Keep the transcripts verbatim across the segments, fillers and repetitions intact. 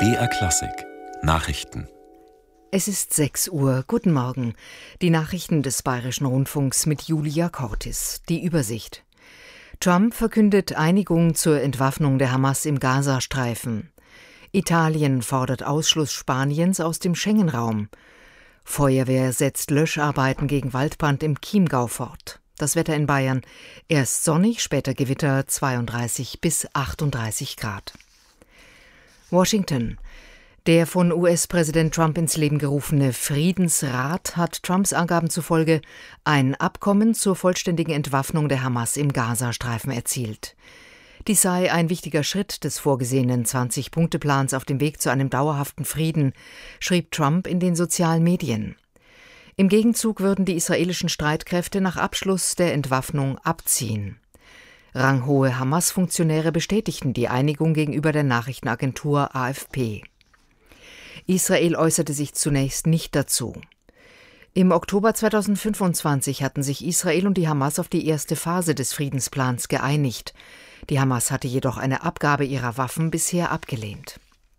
B R Klassik Nachrichten. Es ist sechs Uhr. Guten Morgen. Die Nachrichten des Bayerischen Rundfunks mit Julia Cortis. Die Übersicht. Trump verkündet Einigung zur Entwaffnung der Hamas im Gazastreifen. Italien fordert Ausschluss Spaniens aus dem Schengen-Raum. Feuerwehr setzt Löscharbeiten gegen Waldbrand im Chiemgau fort. Das Wetter in Bayern: erst sonnig, später Gewitter, zweiunddreißig bis achtunddreißig Grad. Washington. Der von U S-Präsident Trump ins Leben gerufene Friedensrat hat Trumps Angaben zufolge ein Abkommen zur vollständigen Entwaffnung der Hamas im Gazastreifen erzielt. Dies sei ein wichtiger Schritt des vorgesehenen zwanzig-Punkte-Plans auf dem Weg zu einem dauerhaften Frieden, schrieb Trump in den sozialen Medien. Im Gegenzug würden die israelischen Streitkräfte nach Abschluss der Entwaffnung abziehen. Ranghohe Hamas-Funktionäre bestätigten die Einigung gegenüber der Nachrichtenagentur A F P. Israel äußerte sich zunächst nicht dazu. Im Oktober zweitausendfünfundzwanzig hatten sich Israel und die Hamas auf die erste Phase des Friedensplans geeinigt. Die Hamas hatte jedoch eine Abgabe ihrer Waffen bisher abgelehnt.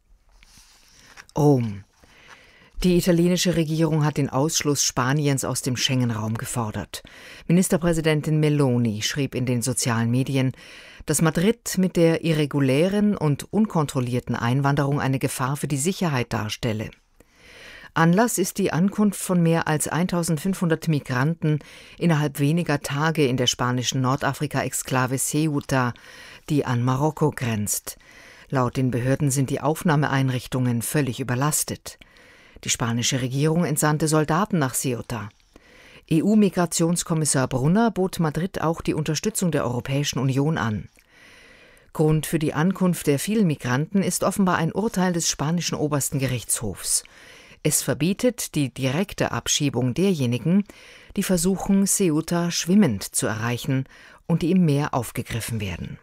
Rom. Die italienische Regierung hat den Ausschluss Spaniens aus dem Schengen-Raum gefordert. Ministerpräsidentin Meloni schrieb in den sozialen Medien, dass Madrid mit der irregulären und unkontrollierten Einwanderung eine Gefahr für die Sicherheit darstelle. Anlass ist die Ankunft von mehr als eintausendfünfhundert Migranten innerhalb weniger Tage in der spanischen Nordafrika-Exklave Ceuta, die an Marokko grenzt. Laut den Behörden sind die Aufnahmeeinrichtungen völlig überlastet. Die spanische Regierung entsandte Soldaten nach Ceuta. E U-Migrationskommissar Brunner bot Madrid auch die Unterstützung der Europäischen Union an. Grund für die Ankunft der vielen Migranten ist offenbar ein Urteil des spanischen obersten Gerichtshofs. Es verbietet die direkte Abschiebung derjenigen, die versuchen, Ceuta schwimmend zu erreichen und die im Meer aufgegriffen werden.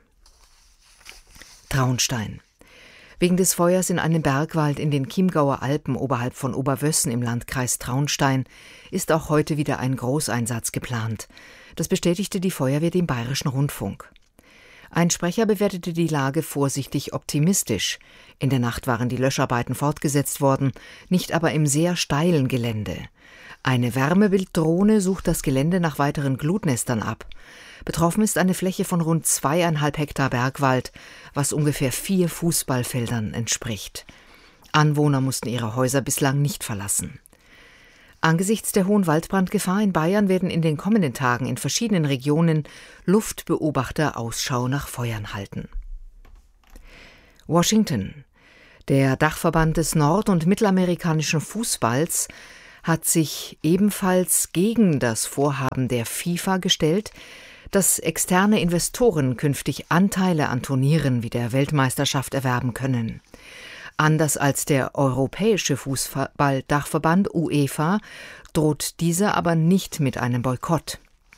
Traunstein. Wegen des Feuers in einem Bergwald in den Chiemgauer Alpen oberhalb von Oberwössen im Landkreis Traunstein ist auch heute wieder ein Großeinsatz geplant. Das bestätigte die Feuerwehr dem Bayerischen Rundfunk. Ein Sprecher bewertete die Lage vorsichtig optimistisch. In der Nacht waren die Löscharbeiten fortgesetzt worden, nicht aber im sehr steilen Gelände. Eine Wärmebilddrohne sucht das Gelände nach weiteren Glutnestern ab. Betroffen ist eine Fläche von rund zweieinhalb Hektar Bergwald, was ungefähr vier Fußballfeldern entspricht. Anwohner mussten ihre Häuser bislang nicht verlassen. Angesichts der hohen Waldbrandgefahr in Bayern werden in den kommenden Tagen in verschiedenen Regionen Luftbeobachter Ausschau nach Feuern halten. Washington. Der Dachverband des nord- und mittelamerikanischen Fußballs hat sich ebenfalls gegen das Vorhaben der FIFA gestellt, dass externe Investoren künftig Anteile an Turnieren wie der Weltmeisterschaft erwerben können. Anders als der Europäische Fußball-Dachverband UEFA droht dieser aber nicht mit einem Boykott.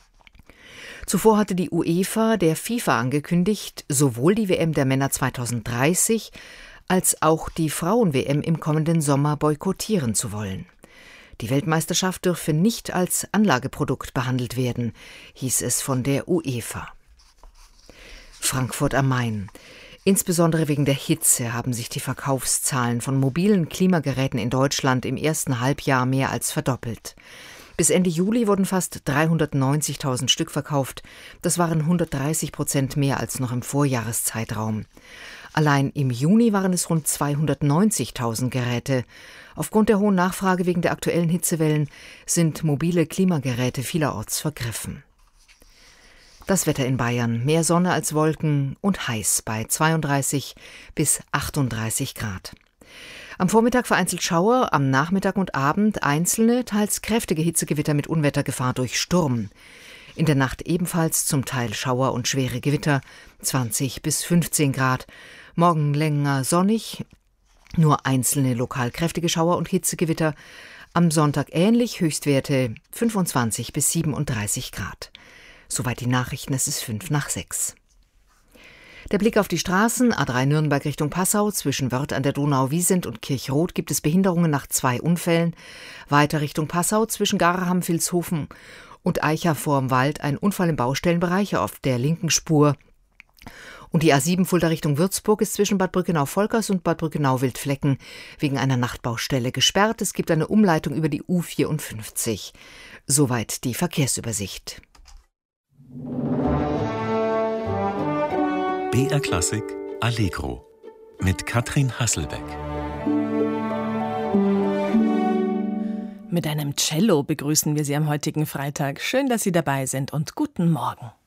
Zuvor hatte die UEFA der FIFA angekündigt, sowohl die W M der Männer zweitausenddreißig als auch die Frauen-W M im kommenden Sommer boykottieren zu wollen. Die Weltmeisterschaft dürfe nicht als Anlageprodukt behandelt werden, hieß es von der UEFA. Frankfurt am Main. Insbesondere wegen der Hitze haben sich die Verkaufszahlen von mobilen Klimageräten in Deutschland im ersten Halbjahr mehr als verdoppelt. Bis Ende Juli wurden fast dreihundertneunzigtausend Stück verkauft. Das waren hundertdreißig Prozent mehr als noch im Vorjahreszeitraum. Allein im Juni waren es rund zweihundertneunzigtausend Geräte. Aufgrund der hohen Nachfrage wegen der aktuellen Hitzewellen sind mobile Klimageräte vielerorts vergriffen. Das Wetter in Bayern: mehr Sonne als Wolken und heiß bei zweiunddreißig bis achtunddreißig Grad. Am Vormittag vereinzelt Schauer, am Nachmittag und Abend einzelne, teils kräftige Hitzegewitter mit Unwettergefahr durch Sturm. In der Nacht ebenfalls zum Teil Schauer und schwere Gewitter, zwanzig bis fünfzehn Grad. Morgen länger sonnig, nur einzelne lokal kräftige Schauer und Hitzegewitter. Am Sonntag ähnlich, Höchstwerte fünfundzwanzig bis siebenunddreißig Grad. Soweit die Nachrichten, es ist fünf nach sechs. Der Blick auf die Straßen: A drei Nürnberg Richtung Passau, zwischen Wörth an der Donau-Wiesent und Kirchroth gibt es Behinderungen nach zwei Unfällen. Weiter Richtung Passau, zwischen Garaham, Vilshofen und Eicher vorm Wald, ein Unfall im Baustellenbereich auf der linken Spur. Und die A sieben Fulda Richtung Würzburg ist zwischen Bad Brückenau-Volkers und Bad Brückenau-Wildflecken wegen einer Nachtbaustelle gesperrt. Es gibt eine Umleitung über die U vierundfünfzig. Soweit die Verkehrsübersicht. B R Klassik Allegro mit Katrin Hasselbeck. Mit einem Cello begrüßen wir Sie am heutigen Freitag. Schön, dass Sie dabei sind und guten Morgen.